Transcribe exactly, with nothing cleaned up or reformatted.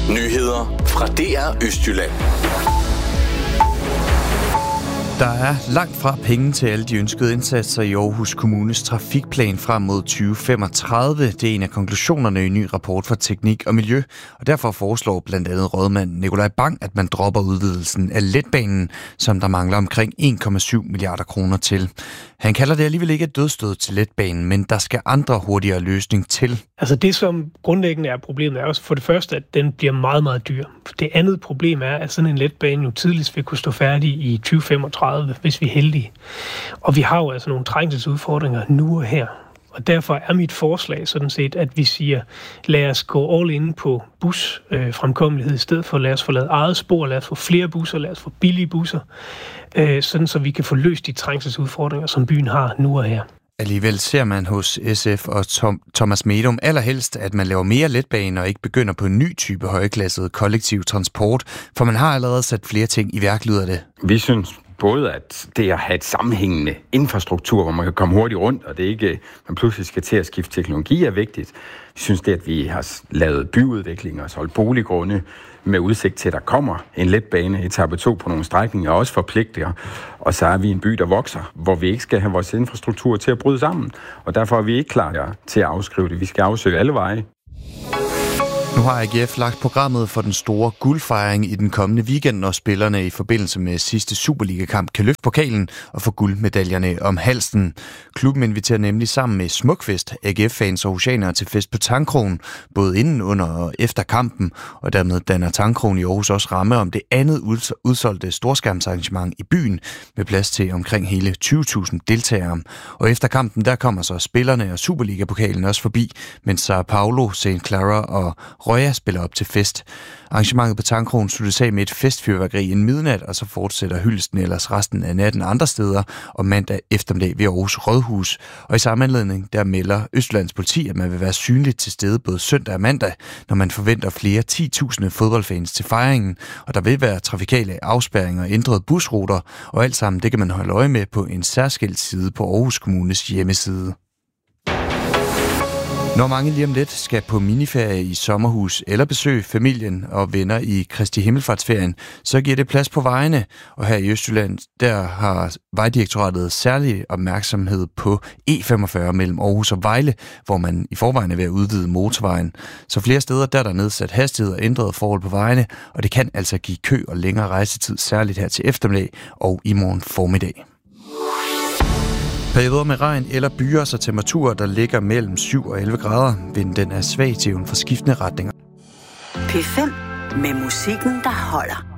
Nyheder fra D R Østjylland. Der er langt fra penge til alle de ønskede indsatser i Aarhus Kommunes trafikplan frem mod tyve femogtredive. Det er en af konklusionerne i en ny rapport fra Teknik og Miljø, og derfor foreslår blandt andet rådmand Nikolaj Bang, at man dropper udvidelsen af letbanen, som der mangler omkring en komma syv milliarder kroner til. Han kalder det alligevel ikke et dødsstød til letbanen, men der skal andre hurtigere løsning til. Altså det, som grundlæggende er problemet, er også for det første, at den bliver meget, meget dyr. Det andet problem er, at sådan en letbane jo tidligst vil kunne stå færdig i tyve femogtredive, hvis vi er heldige. Og vi har jo altså nogle trængselsudfordringer nu og her. Og derfor er mit forslag sådan set, at vi siger, lad os gå all in på busfremkommelighed, øh, i stedet for lad os få lavet eget spor, lad os få flere busser, lad os få billige busser, øh, sådan så vi kan få løst de trængselsudfordringer, som byen har nu og her. Alligevel ser man hos S F og Tom, Thomas Medom allerhelst, at man laver mere letbane og ikke begynder på en ny type højklasset kollektiv transport, for man har allerede sat flere ting i værk, lyder det. Vi synes både, at det at have et sammenhængende infrastruktur, hvor man kan komme hurtigt rundt, og det ikke, man pludselig skal til at skifte teknologi, er vigtigt. Vi synes det, at vi har lavet byudvikling og solgt boliggrunde med udsigt til, at der kommer en letbane, etape to på nogle strækninger, også forpligter. Og så er vi en by, der vokser, hvor vi ikke skal have vores infrastruktur til at bryde sammen. Og derfor er vi ikke klar til at afskrive det. Vi skal afsøge alle veje. Nu har A G F lagt programmet for den store guldfejring i den kommende weekend, når spillerne i forbindelse med sidste Superliga-kamp kan løfte pokalen og få guldmedaljerne om halsen. Klubben inviterer nemlig sammen med Smukfest A G F-fans og oceanere til fest på Tangkrogen, både inden, under og efter kampen, og dermed danner Tangkrogen i Aarhus også ramme om det andet udsolgte storskærmsarrangement i byen, med plads til omkring hele tyve tusind deltagere. Og efter kampen, der kommer så spillerne og Superliga-pokalen også forbi, mens Sao Paulo, Saint Clara og Røya spiller op til fest. Arrangementet på Tangkrogen sluttes af med et festfyrværkeri en midnat, og så fortsætter hyldesten ellers resten af natten andre steder, og mandag eftermiddag ved Aarhus Rådhus. Og i samme anledning, der melder Østjyllands politi, at man vil være synligt til stede både søndag og mandag, når man forventer flere ti tusinde fodboldfans til fejringen, og der vil være trafikale afspærringer og ændrede busruter, og alt sammen det kan man holde øje med på en særskilt side på Aarhus Kommunes hjemmeside. Når mange lige om lidt skal på miniferie i sommerhus eller besøge familien og venner i Kristi Himmelfartsferien, så giver det plads på vejene. Og her i Østjylland, der har Vejdirektoratet særlig opmærksomhed på E femogfyrre mellem Aarhus og Vejle, hvor man i forvejen er ved at udvide motorvejen. Så flere steder der er der nedsat hastighed og ændrede forhold på vejene, og det kan altså give kø og længere rejsetid, særligt her til eftermiddag og i morgen formiddag. Perioder med regn eller byer, så temperaturer, der ligger mellem syv og elleve grader. Vinden den er svag til en for skiftende retninger. P fem med musikken, der holder.